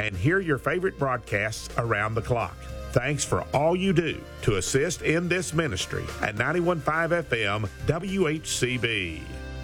and hear your favorite broadcasts around the clock. Thanks for all you do to assist in this ministry at 91.5 FM WHCB.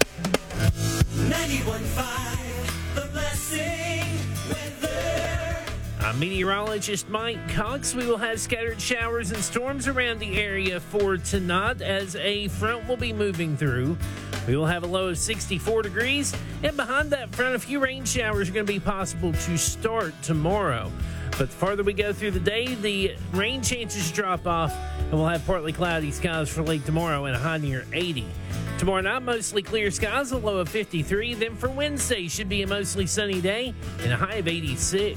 91.5, The Blessing Weather. I'm meteorologist Mike Cox. We will have scattered showers and storms around the area for tonight as a front will be moving through. We will have a low of 64 degrees, and behind that front, a few rain showers are going to be possible to start tomorrow. But the farther we go through the day, the rain chances drop off, and we'll have partly cloudy skies for late tomorrow and a high near 80. Tomorrow night, mostly clear skies, a low of 53. Then for Wednesday, should be a mostly sunny day and a high of 86.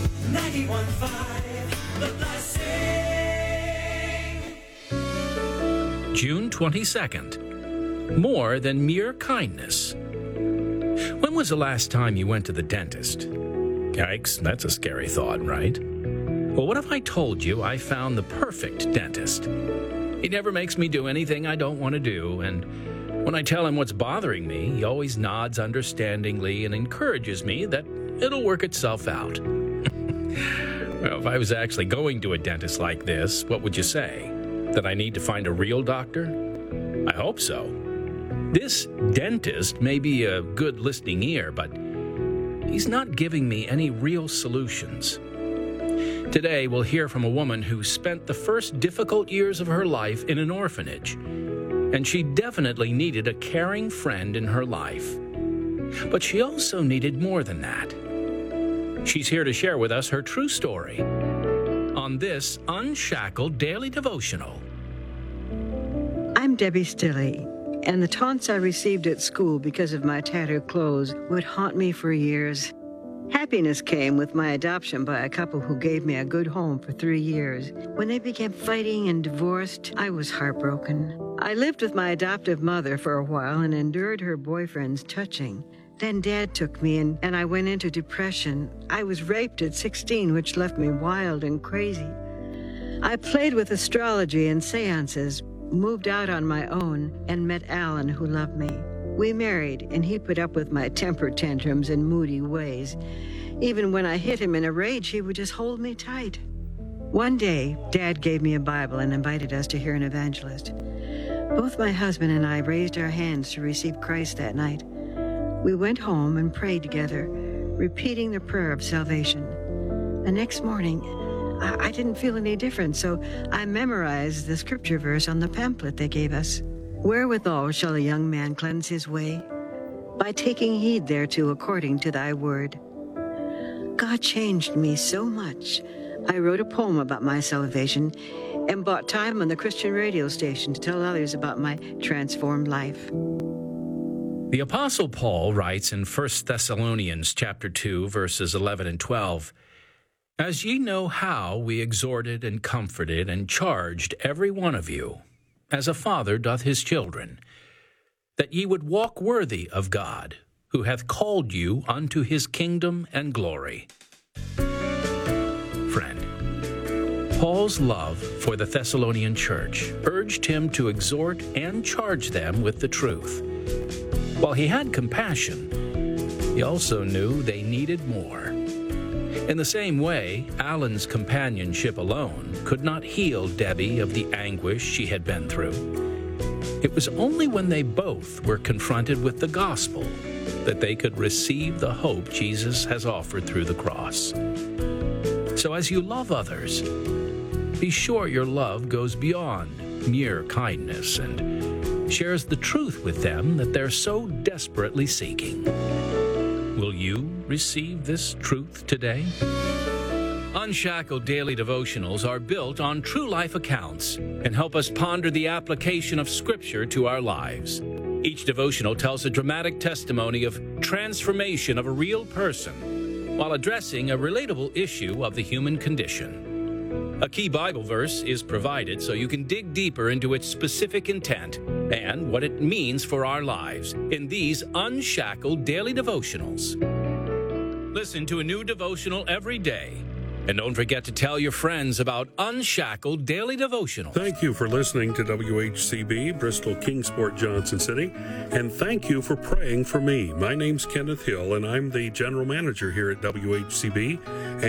91.5, The Blessing. June 22nd. More than mere kindness. When was the last time you went to the dentist? Yikes, that's a scary thought, right? Well, what if I told you I found the perfect dentist? He never makes me do anything I don't want to do, and when I tell him what's bothering me, he always nods understandingly and encourages me that it'll work itself out. Well, if I was actually going to a dentist like this, what would you say? That I need to find a real doctor? I hope so. This dentist may be a good listening ear, but he's not giving me any real solutions. Today, we'll hear from a woman who spent the first difficult years of her life in an orphanage, and she definitely needed a caring friend in her life. But she also needed more than that. She's here to share with us her true story on this Unshackled Daily Devotional. I'm Debbie Stilley, and the taunts I received at school because of my tattered clothes would haunt me for years. Happiness came with my adoption by a couple who gave me a good home for 3 years. When they began fighting and divorced, I was heartbroken. I lived with my adoptive mother for a while and endured her boyfriend's touching. Then Dad took me and I went into depression. I was raped at 16, which left me wild and crazy. I played with astrology and seances, moved out on my own, and met Alan, who loved me. We married, and he put up with my temper tantrums and moody ways. Even when I hit him in a rage, he would just hold me tight. One day, Dad gave me a Bible and invited us to hear an evangelist. Both my husband and I raised our hands to receive Christ that night. We went home and prayed together, repeating the prayer of salvation. The next morning, I didn't feel any different, so I memorized the scripture verse on the pamphlet they gave us. Wherewithal shall a young man cleanse his way? By taking heed thereto according to thy word. God changed me so much. I wrote a poem about my salvation and bought time on the Christian radio station to tell others about my transformed life. The Apostle Paul writes in 1 Thessalonians chapter 2, verses 11 and 12, As ye know how we exhorted and comforted and charged every one of you, as a father doth his children, that ye would walk worthy of God, who hath called you unto his kingdom and glory. Friend, Paul's love for the Thessalonian church urged him to exhort and charge them with the truth. While he had compassion, he also knew they needed more. In the same way, Alan's companionship alone could not heal Debbie of the anguish she had been through. It was only when they both were confronted with the gospel that they could receive the hope Jesus has offered through the cross. So as you love others, be sure your love goes beyond mere kindness and shares the truth with them that they're so desperately seeking. Will you receive this truth today? Unshackled Daily Devotionals are built on true life accounts and help us ponder the application of Scripture to our lives. Each devotional tells a dramatic testimony of transformation of a real person while addressing a relatable issue of the human condition. A key Bible verse is provided so you can dig deeper into its specific intent and what it means for our lives in these Unshackled Daily Devotionals. Listen to a new devotional every day. And don't forget to tell your friends about Unshackled Daily Devotionals. Thank you for listening to WHCB, Bristol Kingsport, Johnson City. And thank you for praying for me. My name's Kenneth Hill, and I'm the general manager here at WHCB.